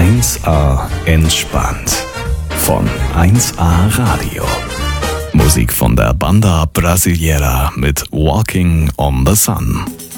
1A entspannt von 1A Radio. Musik von der Banda Brasileira mit Walking on the Sun.